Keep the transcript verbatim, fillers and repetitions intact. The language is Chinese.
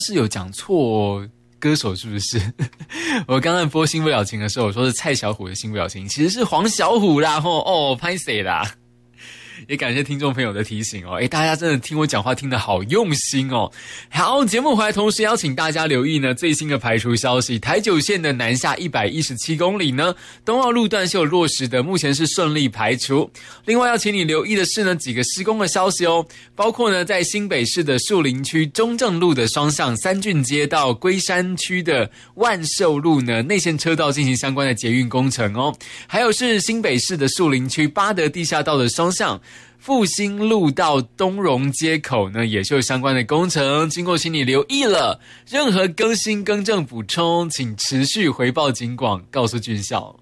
是有讲错歌手是不是？我刚刚播新不了情的时候，我说是蔡小虎的新不了情，其实是黄小虎啦，吼哦，拍谁啦？也感谢听众朋友的提醒哦，诶，大家真的听我讲话听得好用心哦。好，节目回来同时邀请大家留意呢最新的排除消息，台九线的南下一百一十七公里呢，东澳路段是有落实的，目前是顺利排除。另外要请你留意的是呢几个施工的消息哦，包括呢在新北市的树林区中正路的双向三郡街到龟山区的万寿路呢内线车道进行相关的捷运工程哦，还有是新北市的树林区八德地下道的双向复兴路到东荣街口呢，也是有相关的工程，经过请你留意了。任何更新、更正、补充，请持续回报警广，告诉军校。